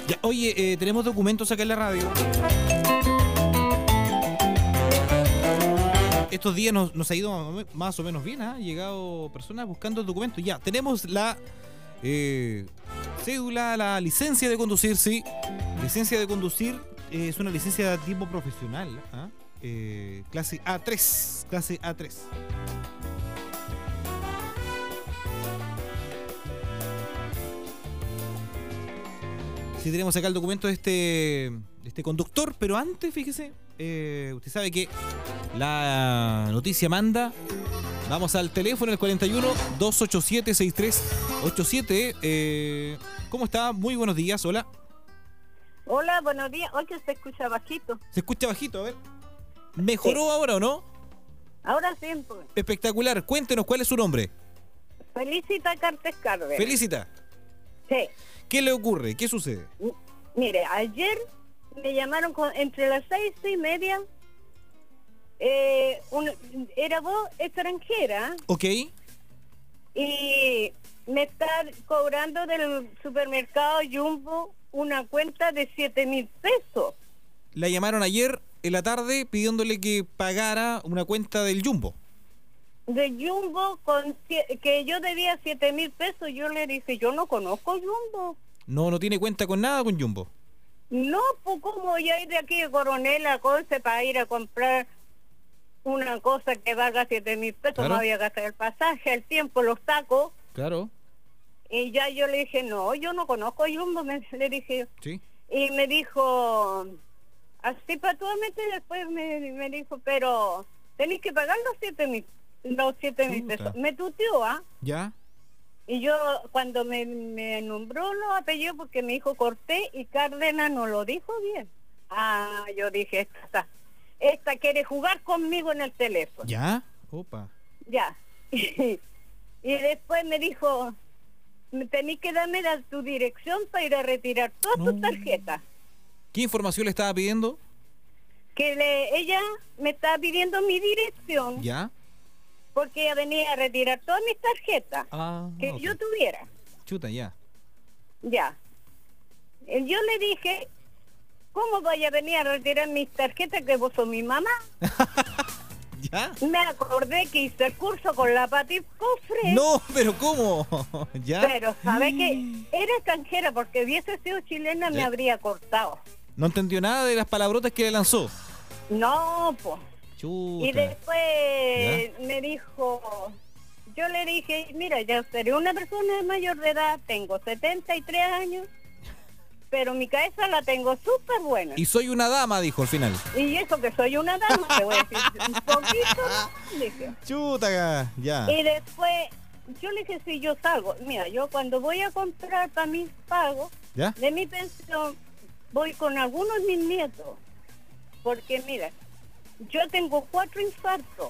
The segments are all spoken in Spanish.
Ya, oye, tenemos documentos acá en la radio. Estos días nos ha ido más o menos bien, ¿ah? Han llegado personas buscando documentos. Ya, tenemos la cédula, la licencia de conducir, sí. Licencia de conducir es una licencia de tipo profesional, ¿ah? Clase A3. Clase A3. Sí, tenemos acá el documento de este conductor, pero antes, fíjese, usted sabe que la noticia manda. Vamos al teléfono, el 41-287-6387. ¿Cómo está? Muy buenos días, hola. Hola, buenos días. Oye, se escucha bajito. Se escucha bajito, a ver. ¿Mejoró ahora o no? Ahora sí. Pues. Espectacular. Cuéntenos, ¿cuál es su nombre? Felicita Cartes Cárdenas. Felicita. Sí. ¿Qué le ocurre? ¿Qué sucede? Mire, ayer me llamaron entre las 6:30. Era voz extranjera. Ok. Y me está cobrando del supermercado Jumbo una cuenta de 7,000 pesos. La llamaron ayer en la tarde pidiéndole que pagara una cuenta del Jumbo. De Jumbo, que yo debía 7,000 pesos. Yo le dije, yo no conozco Jumbo. No tiene cuenta con nada con Jumbo. No, pues cómo voy a ir de aquí de Coronel a Conce para ir a comprar una cosa que valga 7,000 pesos. Claro. No había que hacer el pasaje, el tiempo, los tacos. Claro. Y ya yo le dije, no, yo no conozco Jumbo, le dije. Sí. Y me dijo, así patuamente, después me dijo, pero tenéis que pagar los 7,000 pesos. Me tuteó, ¿ah? Ya. Y yo, cuando me nombró los apellidos, porque me dijo Cortés y Cárdenas no lo dijo bien. Ah, yo dije, esta quiere jugar conmigo en el teléfono. ¿Ya? Opa. Ya. Y después me dijo, tenés que darme tu dirección para ir a retirar todas tus tarjetas. ¿Qué información le estaba pidiendo? Que ella me estaba pidiendo mi dirección. ¿Ya? Porque ella venía a retirar todas mis tarjetas que okay. yo tuviera. Chuta, ya. Ya. Yo le dije, ¿cómo vaya a venir a retirar mis tarjetas que vos sos mi mamá? ¿Ya? Me acordé que hice el curso con la Pati Cofre. No, pero ¿cómo? ¿Ya? Pero sabe que era extranjera, porque hubiese sido chilena me habría cortado. No entendió nada de las palabrotas que le lanzó. No, pues. Chuta. Y después ¿Ya? me dijo, yo le dije, mira, ya seré una persona de mayor de edad, tengo 73 años, pero mi cabeza la tengo súper buena. Y soy una dama, dijo al final. Y eso que soy una dama, te voy a decir un poquito, ¿no? Dije. Chuta, ya. Y después, yo le dije, si yo salgo, mira, yo cuando voy a comprar para mis pagos, ¿Ya? de mi pensión, voy con algunos de mis nietos, porque mira, yo tengo 4 infartos,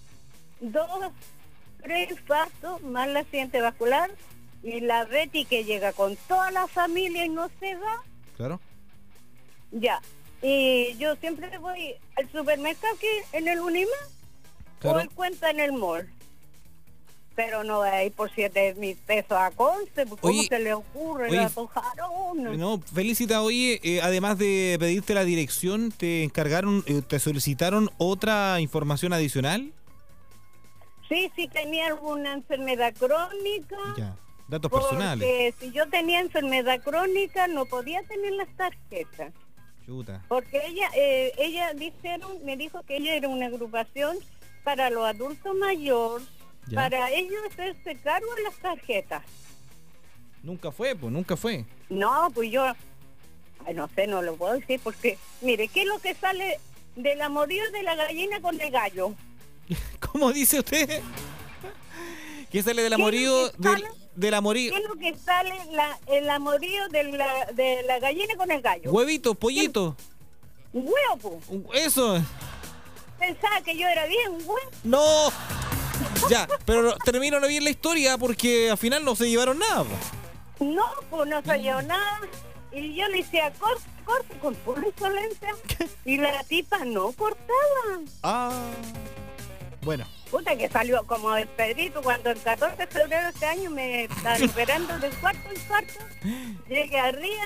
3 infartos, más la accidente vascular, y la Betty que llega con toda la familia y no se va. Claro. Ya. Y yo siempre voy al supermercado aquí en el Unimar, Claro. o el cuenta en el mall. Pero no voy a ir por 7,000 pesos a Conce, pues, ¿cómo Oye, se le ocurre? oye, La tojaron. No, Felicita, oye, además de pedirte la dirección, ¿te encargaron, te solicitaron otra información adicional? Sí, tenía alguna enfermedad crónica. Ya, datos personales. Porque si yo tenía enfermedad crónica no podía tener las tarjetas. Chuta. Porque ella me dijo que ella era una agrupación para los adultos mayores, Ya. para ellos hacerse cargo de las tarjetas. Nunca fue, pues, nunca fue. No, pues yo, no sé, no lo puedo decir porque, mire, ¿qué es lo que sale del amorío de la gallina con el gallo? ¿Cómo dice usted? ¿Qué sale del amorío? Del amorío. ¿Qué es lo que sale el amorío de la gallina con el gallo? Huevitos, pollitos. Un huevo, pues. Eso. Pensaba que yo era bien, huevo. No. Ya, pero termino bien la historia porque al final no se llevaron nada. Po. No, pues no salió nada. Y yo le decía, corte con pura insolencia. Y la tipa no cortaba. Ah. Bueno. Puta que salió como el Pedrito cuando el 14 de febrero de este año me están operando del cuarto infarto. Llegué arriba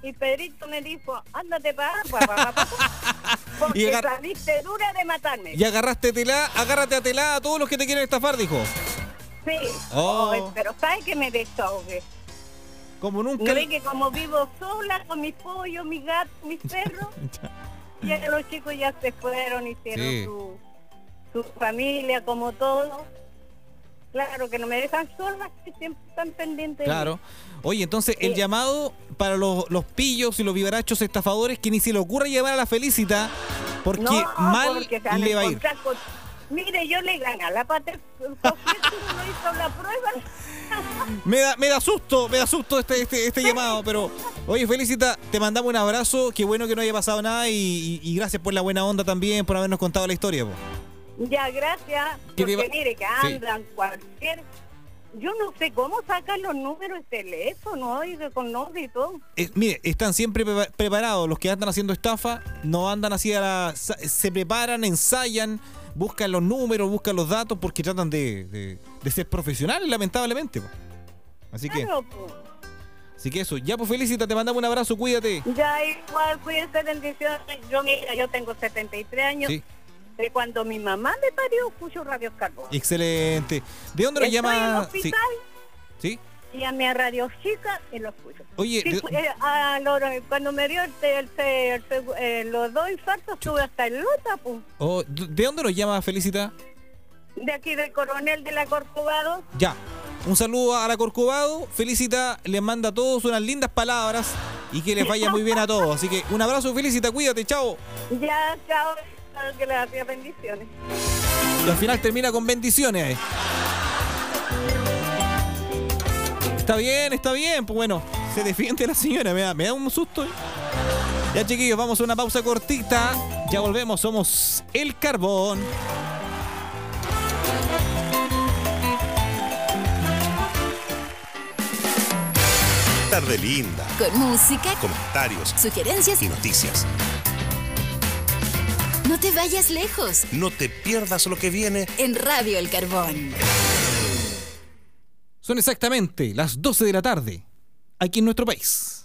y Pedrito me dijo, ándate para porque saliste dura de matarme. Y agárrate a telá a todos los que te quieren estafar, dijo. Sí, pero ¿sabes que me desahogué? Como nunca. No ve que como vivo sola con mis pollos, mis gatos, mis perros, ya los chicos ya se fueron, hicieron su familia, como todo. Claro, que no me dejan sola, que siempre están pendientes. Claro. Oye, entonces el llamado para los pillos y los vivarachos estafadores, que ni se le ocurra llamar a la Felicita, porque porque le va a ir. Mire, yo le gané a la pata, no hizo la prueba. Me da susto este llamado, pero oye, Felicita, te mandamos un abrazo, qué bueno que no haya pasado nada y gracias por la buena onda también, por habernos contado la historia, po. Ya, gracias, porque mire que andan cualquier... Yo no sé cómo sacan los números de teléfono, oiga, con nombre y todo. Mire, están siempre preparados, los que andan haciendo estafa, no andan así se preparan, ensayan, buscan los números, buscan los datos, porque tratan de ser profesionales, lamentablemente, po. Así claro, que eso, ya pues Felicita, te mandamos un abrazo, cuídate. Ya igual, cuídense, bendiciones. Yo tengo 73 años. Sí. De cuando mi mamá me parió, escucho Radio Carbón. Excelente. ¿De dónde lo llama? En el hospital. ¿Sí? Y a mi Radio Chica y lo escucho. Oye, sí, cuando me dio los 2 infartos, estuve hasta el Lota, pues. ¿De dónde lo llama, Felicita? De aquí, del Coronel de la Corcovado. Ya. Un saludo a la Corcovado. Felicita, les manda a todos unas lindas palabras y que les vaya muy bien a todos. Así que un abrazo, Felicita, cuídate, chao. Ya, chao. Que les hacía bendiciones. Y al final termina con bendiciones. Está bien, pues bueno, se defiende la señora, me da un susto. Ya, chiquillos, vamos a una pausa cortita. Ya volvemos, somos El Carbón. Tarde linda. Con música, comentarios, sugerencias y noticias. No te vayas lejos. No te pierdas lo que viene en Radio El Carbón. Son exactamente las 12 de la tarde, aquí en nuestro país.